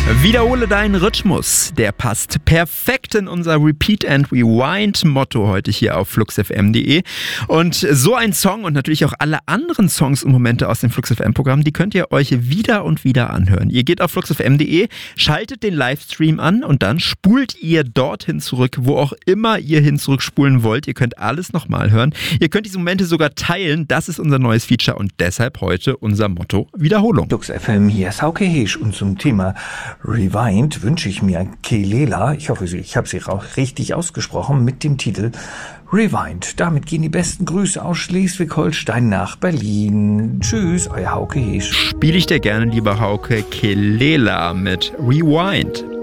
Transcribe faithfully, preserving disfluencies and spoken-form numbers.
Wiederhole deinen Rhythmus. Der passt perfekt in unser Repeat and Rewind Motto heute hier auf flux f m punkt d e. Und so ein Song und natürlich auch alle anderen Songs und Momente aus dem Flux F M Programm, die könnt ihr euch wieder und wieder anhören. Ihr geht auf flux f m punkt d e, schaltet den Livestream an und dann spult ihr dorthin zurück, wo auch immer ihr hin zurückspulen wollt. Ihr könnt alles nochmal hören. Ihr könnt diese Momente sogar teilen. Das ist unser neues Feature und deshalb heute unser Motto Wiederholung. Flux F M, hier ist Hauke Heesch und zum Thema Rewind wünsche ich mir Kelela, ich hoffe, ich habe sie auch richtig ausgesprochen, mit dem Titel Rewind. Damit gehen die besten Grüße aus Schleswig-Holstein nach Berlin. Tschüss, euer Hauke Heesch. Spiele ich dir gerne, lieber Hauke, Kelela mit Rewind.